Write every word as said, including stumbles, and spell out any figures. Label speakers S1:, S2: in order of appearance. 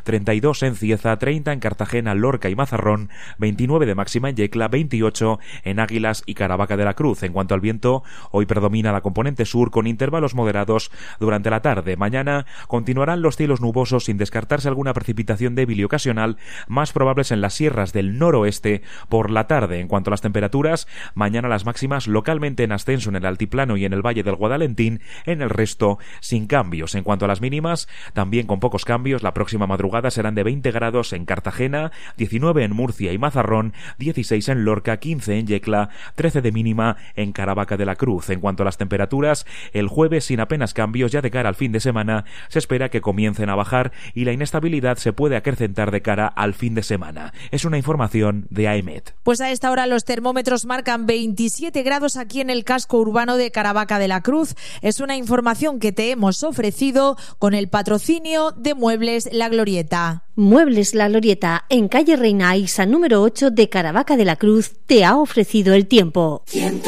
S1: treinta y dos en Cieza, treinta en Cartagena, Lorca y Mazarrón, veintinueve de máxima en Yecla, veintiocho en Águilas y Caravaca de la Cruz. En cuanto al viento, hoy predomina la componente sur con intervalos moderados durante la tarde. Mañana continuarán los cielos nubosos sin descartarse alguna precipitación débil y ocasional, más probables en las sierras del noroeste por la tarde. En cuanto a las temperaturas, mañana las máximas localmente en ascenso en el altiplano y en el valle del Guadalentín, en el resto sin cambios. En cuanto a las mínimas, también con pocos cambios, la próxima madrugada serán de veinte grados en Cartagena, diecinueve en Murcia y Mazarrón, dieciséis en Lorca, quince en Yecla, trece de mínima en Caravaca de la Cruz. En cuanto a las temperaturas, el jueves sin apenas cambios, ya de cara al fin de semana se espera que comiencen a bajar y la inestabilidad se puede acrecentar de cara al fin de semana. Es una información de A E M E T.
S2: Pues a esta hora los termómetros marcan veintisiete grados aquí en el casco urbano de Caravaca de la Cruz. Es una información que te hemos ofrecido con el patrocinio de Muebles La Glorieta.
S3: Muebles La Glorieta, en calle Reina Aixa número ocho de Caravaca de la Cruz, te ha ofrecido el tiempo.